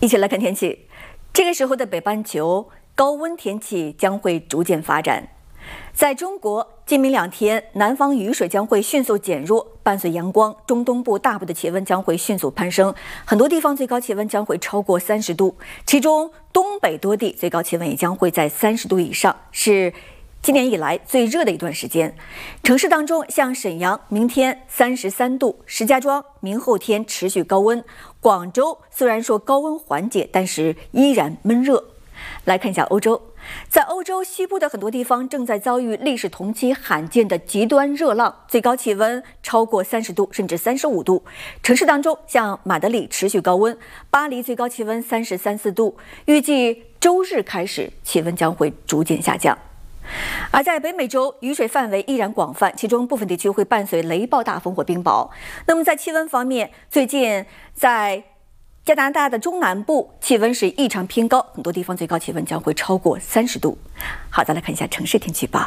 一起来看天气。这个时候的北半球高温天气将会逐渐发展。在中国，今明2天，南方雨水将会迅速减弱，伴随阳光，中东部大部的气温将会迅速攀升，很多地方最高气温将会超过30度，其中东北多地最高气温也将会在30度以上，是今年以来最热的一段时间。城市当中，像沈阳明天33度，石家庄明后天持续高温，广州虽然说高温缓解，但是依然闷热。来看一下欧洲，在欧洲西部的很多地方正在遭遇历史同期罕见的极端热浪，最高气温超过30度甚至35度。城市当中，像马德里持续高温，巴黎最高气温33、4度，预计周日开始气温将会逐渐下降。而在北美洲，雨水范围依然广泛，其中部分地区会伴随雷暴大风或冰雹。那么在气温方面，最近在加拿大的中南部气温是异常偏高，很多地方最高气温将会超过30度。好，再来看一下城市天气预报。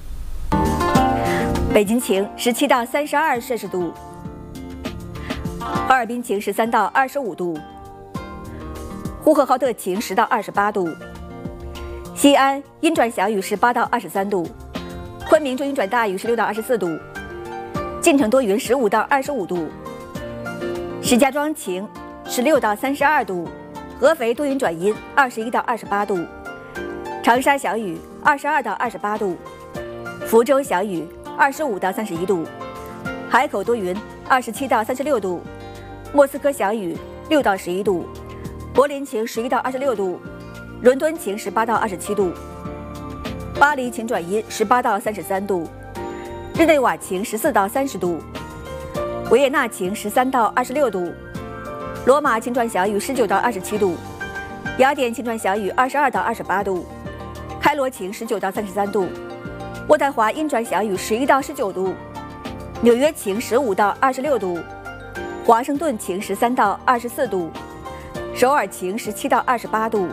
北京晴，17到32摄氏度；哈尔滨晴，13到25度；呼和浩特晴，10到28度；西安阴转小雨，18到23度；昆明中阴转大雨，16到24度；晋城多云，15到25度；石家庄晴，16到32度，合肥多云转阴，21到28度，长沙小雨，22到28度，福州小雨，25到31度，海口多云，27到36度，莫斯科小雨，6到11度，柏林晴，11到26度，伦敦晴，18到27度，巴黎晴转阴，18到33度，日内瓦晴，14到30度，维也纳晴，13到26度，罗马晴转小雨，19到27度，雅典晴转小雨，22到28度，开罗晴，19到33度，渥太华阴转小雨，11到19度，纽约晴，15到26度，华盛顿晴，13到24度，首尔晴，17到28度，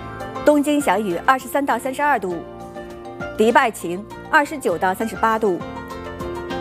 东京小雨，23到32度，迪拜晴，29到38度。